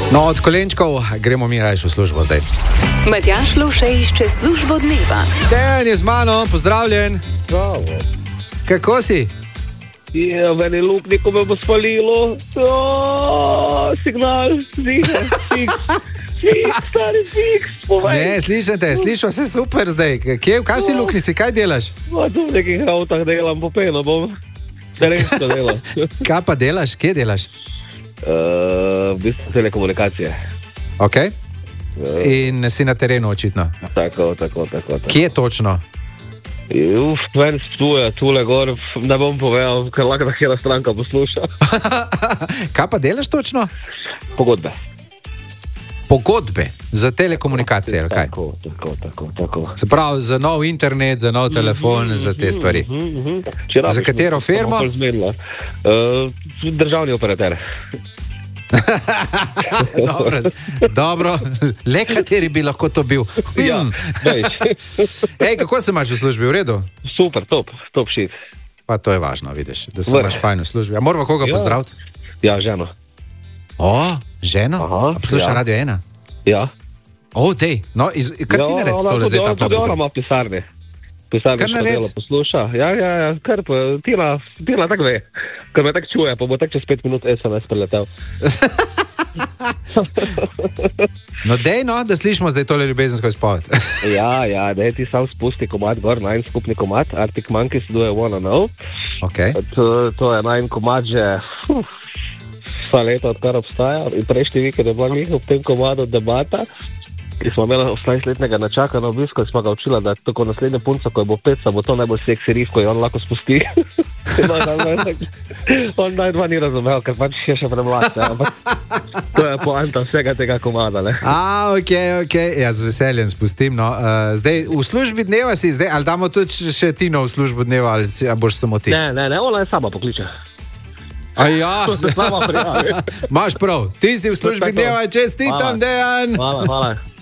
No, od kolenčkov gremo mi raje v službo zdaj. Matjaž Lovše išče službo dneva. Dejan je z mano, pozdravljen. Bravo. Kako si? Je, meni lukniko me bo spalilo. Signal, fiks, stari fiks, povej. Ne, slišal se super zdaj. Kje, v kakšni luknji si, kaj delaš? Tu v nekih avtah delam, popeno bom. Terensko delam. Kaj pa delaš, kje delaš? V bistvu telekomunikacije. Ok. In si na terenu očitno. Tako. Kje točno? Ven stuje, tule gor, ne bom povedal, ker lahko takera stranka posluša. Kaj pa delaš točno? Pogodbe. Pogodbe za telekomunikacije, ali kaj? Tako. Se pravi, za nov internet, za nov telefon, za te stvari. Za katero firmo? Državni operater. Dobro, le kateri bi lahko to bil. Ja, Ej, kako se imaš v službi, v redu? Super, top shit. Pa to je važno, vidiš, da se imaš fajn v službi. A moramo koga pozdraviti? Ja, ženo. O, ženo? A posluša Radio 1? Ja. O, dej, no, kar ti naredi tole zdaj ta podcast? Tudi ona ima pisarne. Pisarne še delo posluša. Ja, kar pa, Tina tako ve. Ker me tako čuje, pa bo tako čez 5 minut SMS preletel. No, dej, no, da slišimo zdaj tole ljubezensko izpoved. Ja, dej ti sam spusti komad gor, najn skupni komad, Arctic Monkeys, Do You Wanna Know. Ok. To je najn komad že vsa leta, odkar obstaja. In prejšnji vikend je bila njih ob tem komadu debata, ki smo imeli 18-letnega načaka na obisku in smo ga učila, da tako naslednja punca, ko je bo peca, bo to najbolj seksi riff, ko jo on lahko spusti. On najdva ni razumel, ker pač je še premlad. To je poanta vsega tega komada. Ok. Ja, z veseljem spustim. No. Zdaj, v službi dneva si zdaj, ali damo tudi še Tino v službo dneva, ali boš samo ti? Ne, ona je sama pokliče. A ja, to se sama prijavi. Imaš prav, ti si v službi dneva, čestitam, Dejan. Hvala.